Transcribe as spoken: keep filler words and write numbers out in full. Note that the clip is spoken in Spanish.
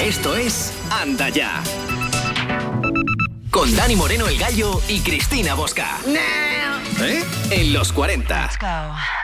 Esto es Anda Ya. Con Dani Moreno el Gallo y Cristina Bosca. ¿Eh? En los cuarenta. Let's go.